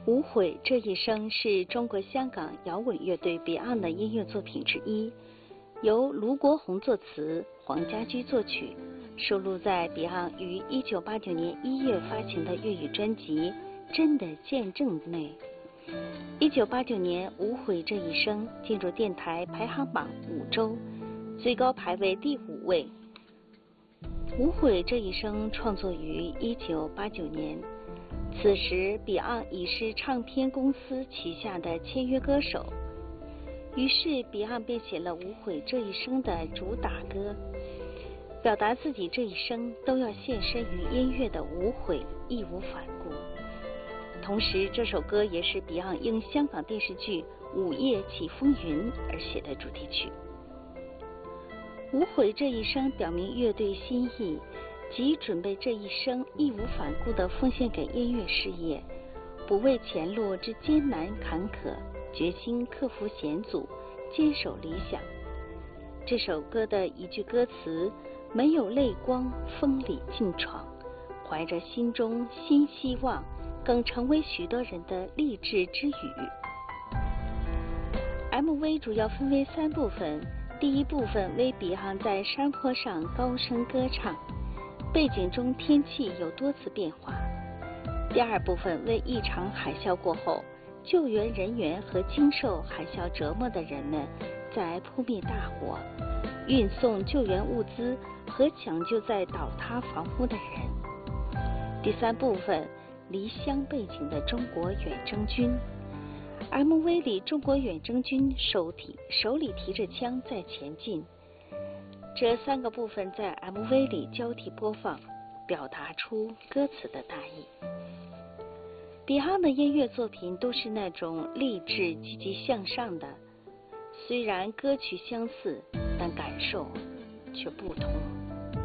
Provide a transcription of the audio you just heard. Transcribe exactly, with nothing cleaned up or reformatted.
无悔这一生是中国香港摇滚乐队 Beyond 的音乐作品之一，由卢国宏作词，黄家驹作曲，收录在 Beyond 于一九八九年一月发行的粤语专辑《真的见证》内。一九八九年，《无悔这一生》进入电台排行榜五周，最高排位第五位。《无悔这一生》创作于一九八九年。此时 Beyond 已是唱片公司旗下的签约歌手，于是 Beyond 便写了《无悔这一生》的主打歌，表达自己这一生都要献身于音乐的无悔，义无反顾。同时，这首歌也是 Beyond 应香港电视剧《午夜起风云》而写的主题曲。《无悔这一生》表明乐队心意，即准备这一生义无反顾地奉献给音乐事业，不畏前路之艰难坎坷，决心克服险阻，坚守理想。这首歌的一句歌词：没有泪光，风里劲闯，怀着心中新希望，更成为许多人的励志之语。M V 主要分为三部分，第一部分为 Beyond 在山坡上高声歌唱，背景中天气有多次变化。第二部分为一场海啸过后，救援人员和经受海啸折磨的人们在扑灭大火，运送救援物资和抢救在倒塌房屋的人。第三部分离乡背景的中国远征军。M V 里中国远征军手提手里提着枪在前进。这三个部分在 M V 里交替播放，表达出歌词的大意。Beyond 的音乐作品都是那种励志、积极向上的，虽然歌曲相似，但感受却不同。